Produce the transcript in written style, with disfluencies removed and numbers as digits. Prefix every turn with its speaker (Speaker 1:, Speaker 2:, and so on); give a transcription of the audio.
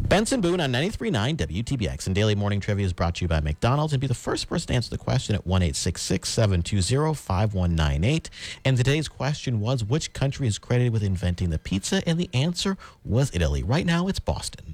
Speaker 1: Benson Boone on 93.9 WTBX. And Daily Morning Trivia is brought to you by McDonald's. And be the first person to answer the question at 1-866-720-5198. And today's question was, which country is credited with inventing the pizza? And the answer was Italy. Right now, it's Boston.